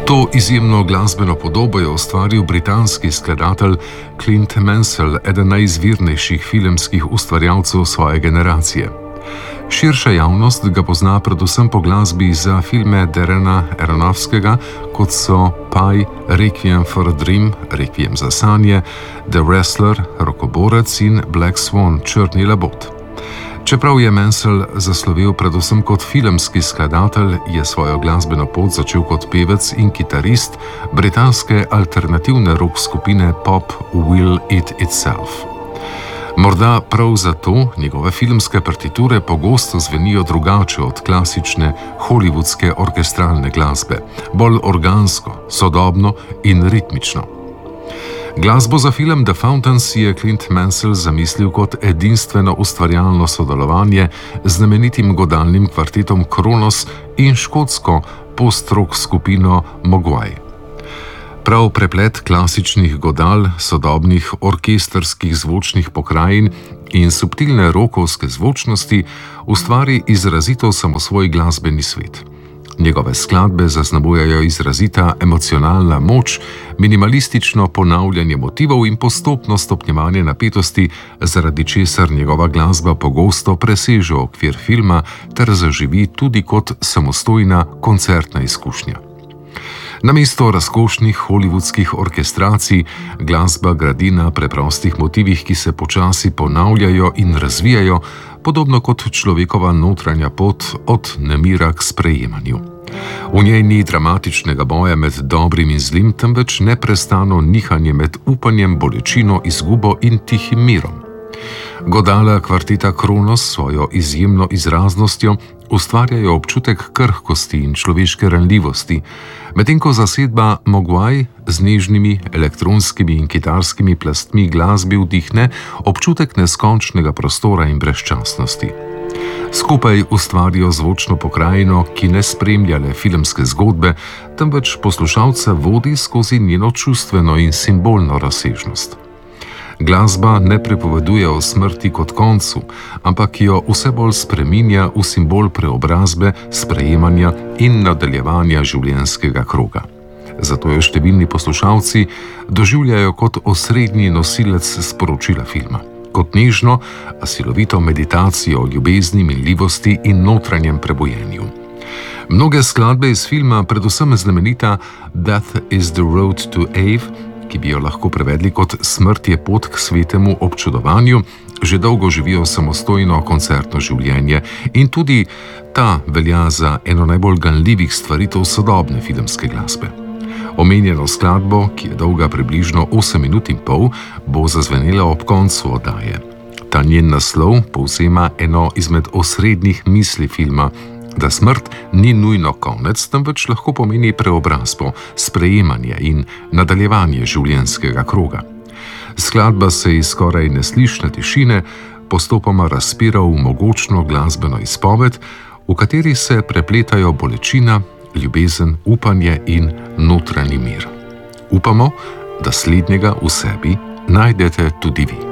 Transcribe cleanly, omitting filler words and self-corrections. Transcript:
To izjemno glasbeno podobo je ustvaril britanski skladatelj Clint Mansell, eden najizvirnejših filmskih ustvarjalcev svoje generacije. Širša javnost ga pozna predvsem po glasbi za filme Darrena Aronofskega, kot so Pi, Requiem for a Dream, Requiem za sanje, The Wrestler, Rokoborec in Black Swan, Črni labod. Čeprav je Mansell zaslovel predvsem kot filmski skladatelj, je svojo glasbeno pot začel kot pevec in kitarist britanske alternativne rock skupine Pop Will Eat Itself. Morda prav zato njegove filmske partiture pogosto zvenijo drugače od klasične hollywoodske orkestralne glasbe, bolj organsko, sodobno in ritmično. Glasbo za film The Fountains je Clint Mansell zamislil kot edinstveno ustvarjalno sodelovanje z znamenitim godalnim kvartetom Kronos in škotsko post-rock skupino Mogwai. Prav preplet klasičnih godal, sodobnih orkestrskih zvočnih pokrajin in subtilne rokovske zvočnosti ustvari izrazito samosvoj glasbeni svet. Njegove skladbe zaznamujejo izrazita emocionalna moč, minimalistično ponavljanje motivov in postopno stopnjevanje napetosti, zaradi česar njegova glasba pogosto preseže okvir filma ter zaživi tudi kot samostojna koncertna izkušnja. Namesto razkošnih hollywoodskih orkestracij, glasba gradi na preprostih motivih, ki se počasi ponavljajo in razvijajo, podobno kot človekova notranja pot od nemira k sprejemanju. V njej ni dramatičnega boja med dobrim in zlim, temveč neprestano nihanje med upanjem, bolečino, izgubo in tihim mirom. Godala kvarteta Kronos s svojo izjemno izraznostjo ustvarjajo občutek krhkosti in človeške ranljivosti, medtem ko zasedba Mogwai z nežnimi elektronskimi in kitarskimi plastmi glasbi vdihne občutek neskončnega prostora in brezčasnosti. Skupaj ustvarijo zvočno pokrajino, ki ne spremlja le filmske zgodbe, temveč poslušalca vodi skozi njeno čustveno in simbolno razsežnost. Glasba ne pripoveduje o smrti kot koncu, ampak jo vse bolj spreminja v simbol preobrazbe, sprejemanja in nadaljevanja življenjskega kroga. Zato jo številni poslušalci doživljajo kot osrednji nosilec sporočila filma, kot nežno, a silovito meditacijo o ljubezni, minljivosti in notranjem prebojenju. Mnoge skladbe iz filma, predvsem znamenita Death is the Road to Ave, ki bi jo lahko prevedli kot Smrt je pot k svetemu občudovanju, že dolgo živijo samostojno koncertno življenje in tudi ta velja za eno najbolj ganljivih stvaritev sodobne filmske glasbe. Omenjeno skladbo, ki je dolga približno 8 minut in pol, bo zazvenela ob koncu oddaje. Ta njen naslov povzema eno izmed osrednjih misli filma, da smrt ni nujno konec, temveč lahko pomeni preobrazbo, sprejemanje in nadaljevanje življenjskega kroga. Skladba se iz skoraj neslišne tišine postopoma razpira v mogočno glasbeno izpoved, v kateri se prepletajo bolečina, ljubezen, upanje in notranji mir. Upamo, da slednjega v sebi najdete tudi vi.